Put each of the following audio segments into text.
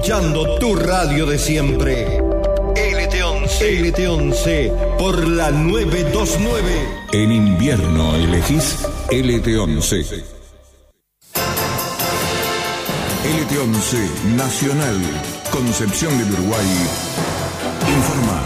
escuchando tu radio de siempre. LT11 por la 929. En invierno elegís LT11. LT11 Nacional, Concepción del Uruguay. Informa.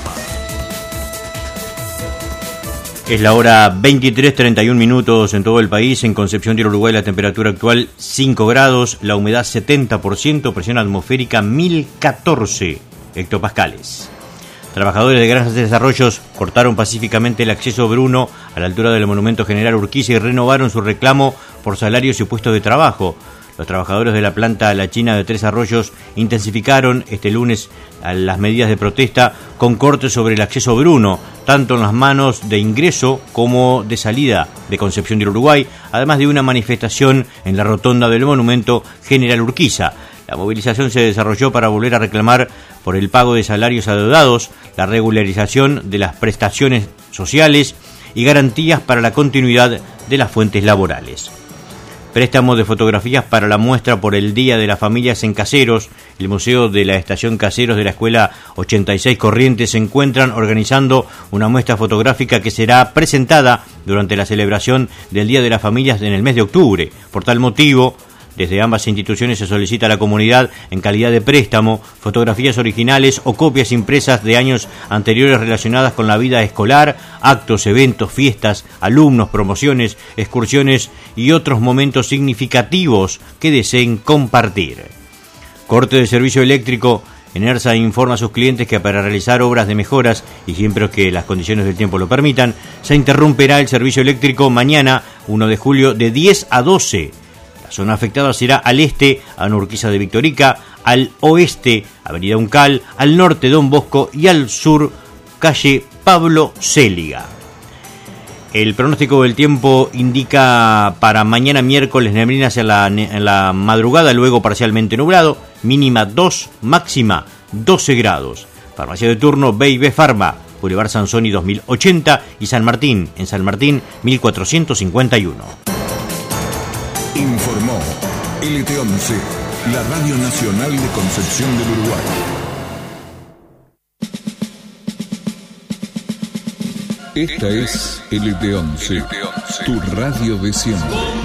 Es la hora 23:31 en todo el país. En Concepción del Uruguay la temperatura actual 5 grados, la humedad 70%, presión atmosférica 1014 hectopascales. Trabajadores de Granjas de Desarrollos cortaron pacíficamente el acceso Bruno a la altura del Monumento General Urquiza y renovaron su reclamo por salarios y puestos de trabajo. Los trabajadores de la planta La China de Tres Arroyos intensificaron este lunes las medidas de protesta con cortes sobre el acceso Bruno, tanto en las manos de ingreso como de salida de Concepción del Uruguay, además de una manifestación en la rotonda del Monumento General Urquiza. La movilización se desarrolló para volver a reclamar por el pago de salarios adeudados, la regularización de las prestaciones sociales y garantías para la continuidad de las fuentes laborales. Préstamos de fotografías para la muestra por el Día de las Familias en Caseros. El Museo de la Estación Caseros de la Escuela 86 Corrientes se encuentran organizando una muestra fotográfica que será presentada durante la celebración del Día de las Familias en el mes de octubre. Por tal motivo, desde ambas instituciones se solicita a la comunidad, en calidad de préstamo, fotografías originales o copias impresas de años anteriores relacionadas con la vida escolar, actos, eventos, fiestas, alumnos, promociones, excursiones y otros momentos significativos que deseen compartir. Corte de servicio eléctrico. Enersa informa a sus clientes que para realizar obras de mejoras, y siempre que las condiciones del tiempo lo permitan, se interrumperá el servicio eléctrico mañana, 1 de julio, de 10 a 12. Zona afectada será al este, a Urquiza de Victorica, al oeste, Avenida Uncal, al norte, Don Bosco, y al sur, calle Pablo Céliga. El pronóstico del tiempo indica para mañana miércoles neblinas en la madrugada, luego parcialmente nublado, mínima 2, máxima 12 grados. Farmacia de turno B&B Pharma, Boulevard Sansoni 2080 y San Martín, en San Martín 1451. Informó LT11, la Radio Nacional de Concepción del Uruguay. Esta es LT11, tu radio de siempre.